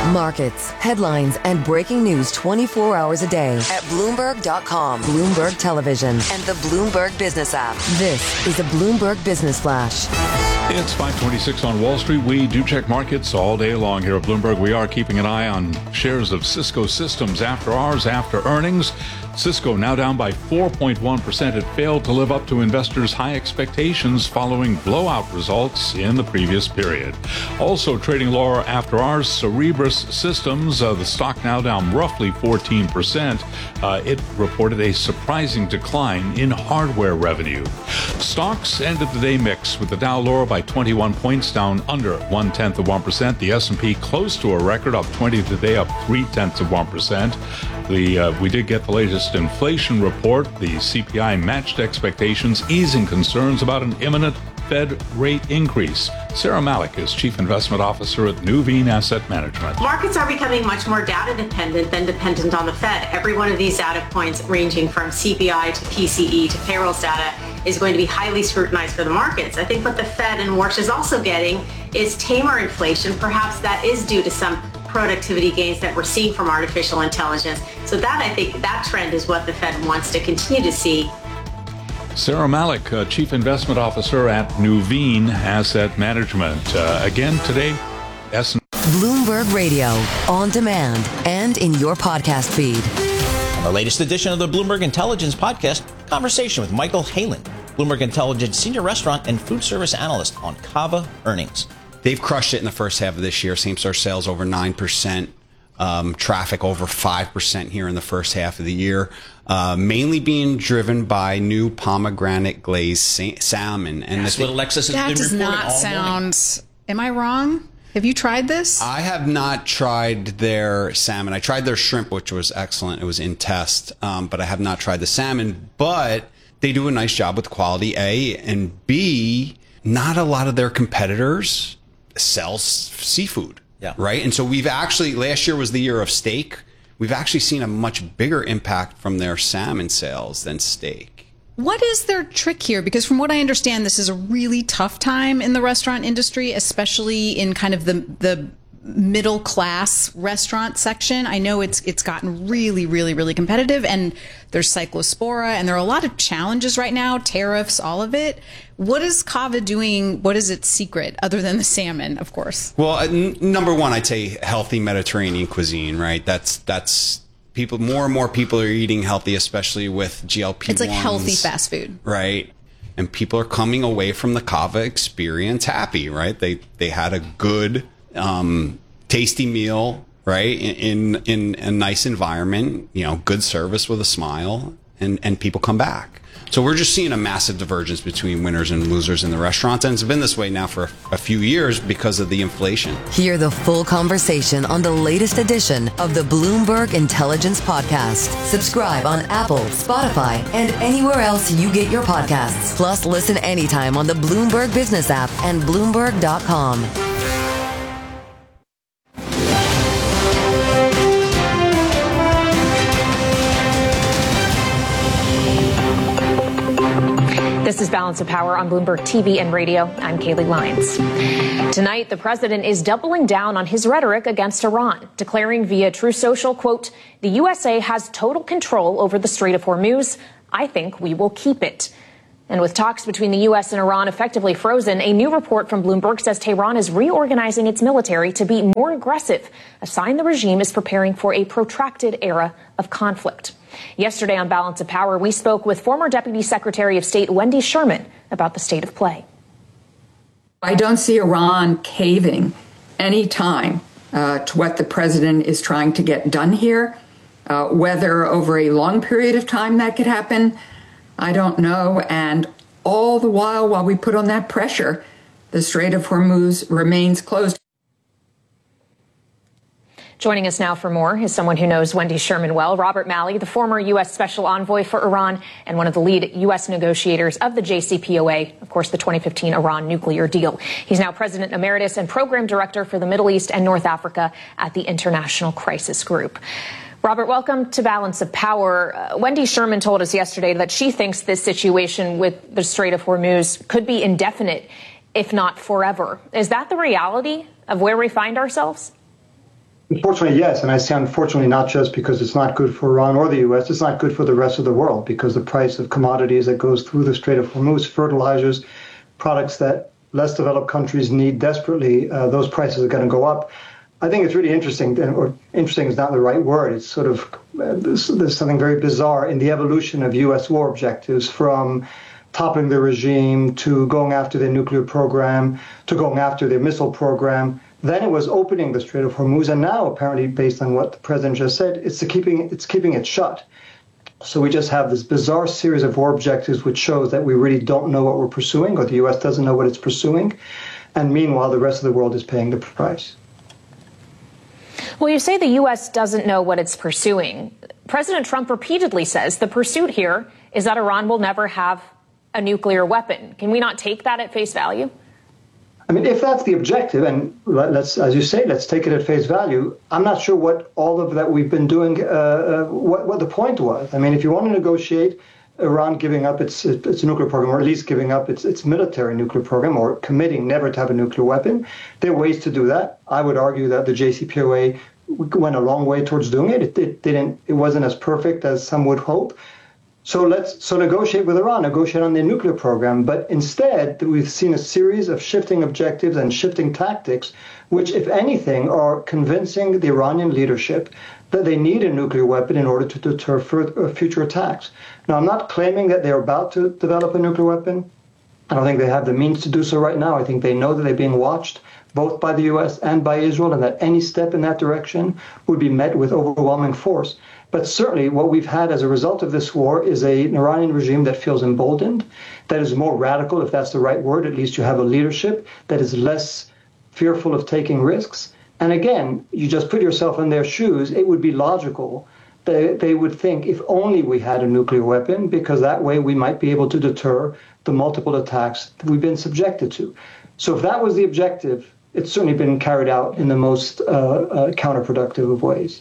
Markets, headlines, and breaking news 24 hours a day at Bloomberg.com, Bloomberg Television, and the Bloomberg Business app. This is a Bloomberg Business Flash. It's 5:26 on Wall Street. We do check markets all day long here at Bloomberg. We are keeping an eye on shares of Cisco Systems after hours, after earnings. Cisco now down by 4.1%. It failed to live up to investors' high expectations following blowout results in the previous period. Also trading lower after hours, Cerebras Systems, the stock now down roughly 14%. It reported a surprising decline in hardware revenue. Stocks ended the day mixed, with the Dow lower by 21 points, down under 0.1%. The S&P close to a record, up 20 today, up 0.3%. We did get the latest inflation report. The CPI matched expectations, easing concerns about an imminent Fed rate increase. Sarah Malik is Chief Investment Officer at Nuveen Asset Management. Markets are becoming much more data dependent than dependent on the Fed. Every one of these data points, ranging from CPI to PCE to payrolls data, is going to be highly scrutinized for the markets. I think what the Fed and Warsh is also getting is tamer inflation. Perhaps that is due to some productivity gains that we're seeing from artificial intelligence. So that, I think, that trend is what the Fed wants to continue to see. Sarah Malik, Chief Investment Officer at Nuveen Asset Management. Again today, Bloomberg Radio, on demand and in your podcast feed. On the latest edition of the Bloomberg Intelligence Podcast, conversation with Michael Halen, Bloomberg Intelligence Senior Restaurant and Food Service Analyst on Cava earnings. They've crushed it in the first half of this year. Same-store sales over 9%, traffic over 5% here in the first half of the year, mainly being driven by new pomegranate glazed salmon. And that's what Alexis has been reporting all morning. That does not sound... Am I wrong? Have you tried this? I have not tried their salmon. I tried their shrimp, which was excellent. It was in test, but I have not tried the salmon. But they do a nice job with quality, A, and B, not a lot of their competitors sells seafood, right? And so we've actually, last year was the year of steak. We've actually seen a much bigger impact from their salmon sales than steak. What is their trick here? Because from what I understand, this is a really tough time in the restaurant industry, especially in kind of the middle class restaurant section. I know it's gotten really, really, really competitive, and there's cyclospora, and there are a lot of challenges right now, tariffs, all of it. What is Cava doing? What is its secret, other than the salmon, of course? Well, number one, I'd say healthy Mediterranean cuisine, right? That's people, more and more people are eating healthy, especially with GLP-1s. It's like healthy fast food. Right. And people are coming away from the Cava experience happy, right? They had a good, tasty meal, right? In a nice environment, good service with a smile, and people come back. So we're just seeing a massive divergence between winners and losers in the restaurants, and it's been this way now for a few years because of the inflation. Hear the full conversation on the latest edition of the Bloomberg Intelligence Podcast. Subscribe on Apple, Spotify, and anywhere else you get your podcasts. Plus, listen anytime on the Bloomberg Business app and Bloomberg.com. This is Balance of Power on Bloomberg TV and radio. I'm Kaylee Lyons. Tonight, the president is doubling down on his rhetoric against Iran, declaring via Truth Social, quote, "The USA has total control over the Strait of Hormuz. I think we will keep it." And with talks between the U.S. and Iran effectively frozen, a new report from Bloomberg says Tehran is reorganizing its military to be more aggressive, a sign the regime is preparing for a protracted era of conflict. Yesterday on Balance of Power, we spoke with former Deputy Secretary of State Wendy Sherman about the state of play. I don't see Iran caving any time to what the president is trying to get done here. Whether over a long period of time that could happen, I don't know. And all the while we put on that pressure, the Strait of Hormuz remains closed. Joining us now for more is someone who knows Wendy Sherman well, Robert Malley, the former U.S. Special Envoy for Iran and one of the lead U.S. negotiators of the JCPOA, of course, the 2015 Iran nuclear deal. He's now President Emeritus and Program Director for the Middle East and North Africa at the International Crisis Group. Robert, welcome to Balance of Power. Wendy Sherman told us yesterday that she thinks this situation with the Strait of Hormuz could be indefinite, if not forever. Is that the reality of where we find ourselves? Unfortunately, yes. And I say unfortunately not just because it's not good for Iran or the U.S., it's not good for the rest of the world because the price of commodities that goes through the Strait of Hormuz, fertilizers, products that less developed countries need desperately, those prices are going to go up. I think it's really interesting, or interesting is not the right word. It's sort of, there's something very bizarre in the evolution of U.S. war objectives from toppling the regime to going after their nuclear program to going after their missile program. Then it was opening the Strait of Hormuz, and now apparently, based on what the president just said, it's keeping it shut. So we just have this bizarre series of war objectives, which shows that we really don't know what we're pursuing, or the U.S. doesn't know what it's pursuing, and meanwhile, the rest of the world is paying the price. Well, you say the U.S. doesn't know what it's pursuing. President Trump repeatedly says the pursuit here is that Iran will never have a nuclear weapon. Can we not take that at face value? I mean, if that's the objective, and let's, as you say, let's take it at face value, I'm not sure what all of that we've been doing, what the point was. I mean, if you want to negotiate Iran giving up its nuclear program, or at least giving up its military nuclear program, or committing never to have a nuclear weapon, there are ways to do that. I would argue that the JCPOA went a long way towards doing it. It wasn't as perfect as some would hope. So negotiate with Iran, negotiate on their nuclear program. But instead, we've seen a series of shifting objectives and shifting tactics, which, if anything, are convincing the Iranian leadership that they need a nuclear weapon in order to deter future attacks. Now, I'm not claiming that they're about to develop a nuclear weapon. I don't think they have the means to do so right now. I think they know that they're being watched both by the U.S. and by Israel, and that any step in that direction would be met with overwhelming force. But certainly what we've had as a result of this war is an Iranian regime that feels emboldened, that is more radical, if that's the right word. At least you have a leadership that is less fearful of taking risks. And again, you just put yourself in their shoes. It would be logical that they would think, if only we had a nuclear weapon, because that way we might be able to deter the multiple attacks that we've been subjected to. So if that was the objective, it's certainly been carried out in the most counterproductive of ways.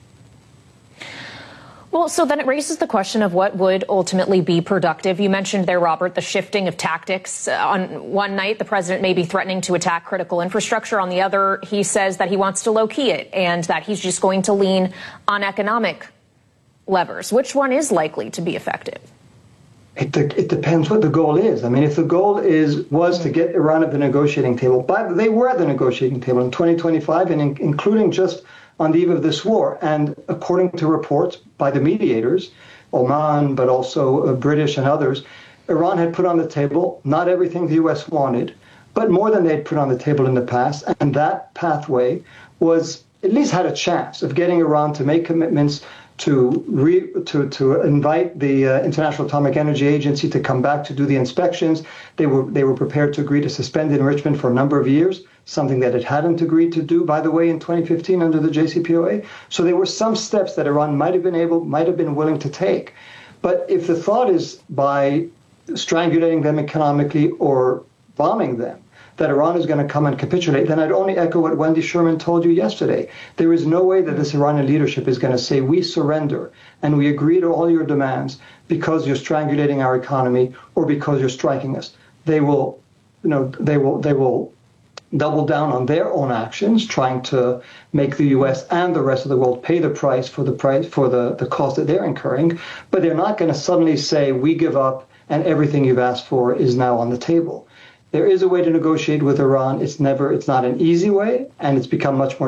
Well, so then it raises the question of what would ultimately be productive. You mentioned there, Robert, the shifting of tactics. On one night, the president may be threatening to attack critical infrastructure. On the other, he says that he wants to low-key it and that he's just going to lean on economic levers. Which one is likely to be effective? It depends what the goal is. I mean, if the goal was to get Iran at the negotiating table, but they were at the negotiating table in 2025, and including just on the eve of this war. And according to reports by the mediators, Oman, but also British and others, Iran had put on the table not everything the U.S. wanted, but more than they'd put on the table in the past. And that pathway was at least had a chance of getting Iran to make commitments to invite the International Atomic Energy Agency to come back to do the inspections. They were prepared to agree to suspend enrichment for a number of years, something that it hadn't agreed to do, by the way, in 2015 under the JCPOA. So there were some steps that Iran might have been willing to take. But if the thought is by strangulating them economically or bombing them, that Iran is going to come and capitulate, then I'd only echo what Wendy Sherman told you yesterday. There is no way that this Iranian leadership is going to say, we surrender and we agree to all your demands because you're strangulating our economy or because you're striking us. They will double down on their own actions, trying to make the U.S. and the rest of the world pay the price for the cost that they're incurring. But they're not going to suddenly say, we give up and everything you've asked for is now on the table. There is a way to negotiate with Iran. It's not an easy way, and it's become much more